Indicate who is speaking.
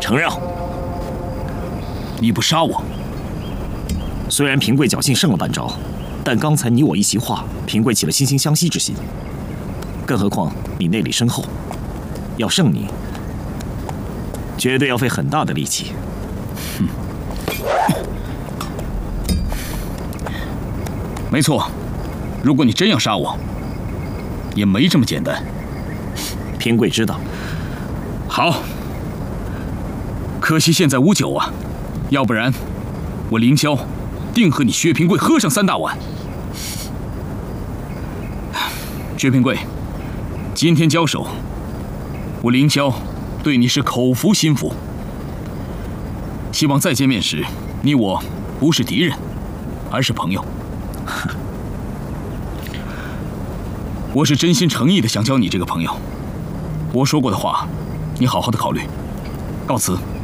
Speaker 1: 承让。
Speaker 2: 你不杀我，
Speaker 1: 虽然平贵侥幸胜了半招，但刚才你我一席话，平贵起了惺惺相惜之心。更何况你内力深厚，要胜你，绝对要费很大的力气。
Speaker 2: 没错，如果你真要杀我，也没这么简单。
Speaker 1: 平贵知道。
Speaker 2: 好，可惜现在无酒啊，要不然我凌霄定和你薛平贵喝上3大碗。薛平贵，今天交手，我凌霄对你是口服心服。希望再见面时，你我不是敌人，而是朋友。我是真心诚意的想交你这个朋友。我说过的话，你好好的考虑。告辞。